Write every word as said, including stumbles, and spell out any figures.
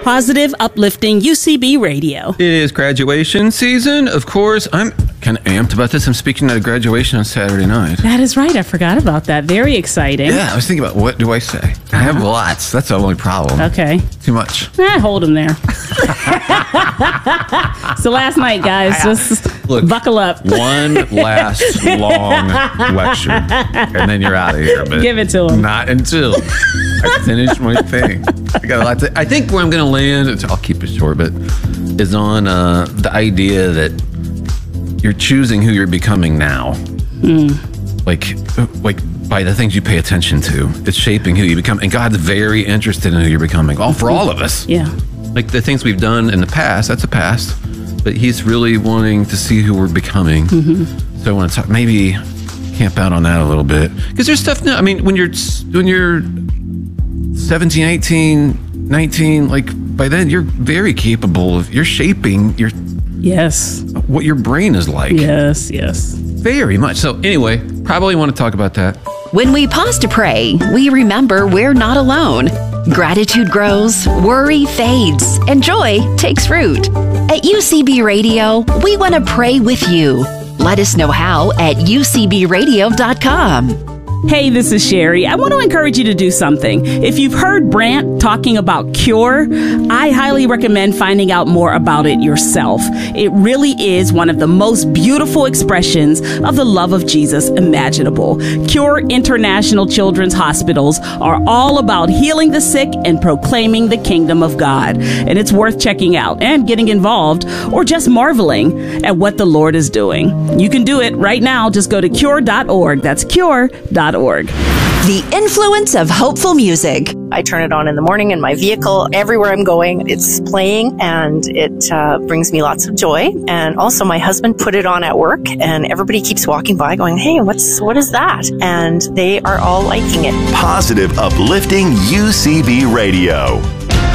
Positive, uplifting U C B radio. It is graduation season. Of course, I'm kind of amped about this. I'm speaking at a graduation on Saturday night. That is right. I forgot about that. Very exciting. Yeah, I was thinking about what do I say? Uh-huh. I have lots. That's the only problem. Okay. Too much. Eh, hold them there. So last night, guys, just Look, buckle up. One last long lecture, and then you're out of here. But give it to him. Not until I finish my thing. I got a lot to, I think where I'm going to land, I'll keep it short, but is on uh, the idea that you're choosing who you're becoming now. Mm. Like, like by the things you pay attention to. It's shaping who you become. And God's very interested in who you're becoming. All for all of us. Yeah. Like the things we've done in the past, that's a past. But he's really wanting to see who we're becoming. Mm-hmm. So I want to talk, maybe camp out on that a little bit. Because there's stuff now, I mean, when you're when you're seventeen, eighteen, nineteen, like by then you're very capable of, you're shaping your, yes, what your brain is like. Yes, yes. Very much. So anyway, probably want to talk about that. When we pause to pray, we remember we're not alone. Gratitude grows, worry fades, and joy takes root. At U C B Radio, we want to pray with you. Let us know how at U C B radio dot com. Hey, this is Sherry. I want to encourage you to do something. If you've heard Brant talking about Cure, I highly recommend finding out more about it yourself. It really is one of the most beautiful expressions of the love of Jesus imaginable. Cure International Children's Hospitals are all about healing the sick and proclaiming the kingdom of God. And it's worth checking out and getting involved or just marveling at what the Lord is doing. You can do it right now. Just go to cure dot org. That's cure dot org. The influence of hopeful music. I turn it on in the morning in my vehicle. Everywhere I'm going, it's playing, and it uh, brings me lots of joy. And also, my husband put it on at work, and everybody keeps walking by going, hey, what's what is that? And they are all liking it. Positive, uplifting U C B Radio.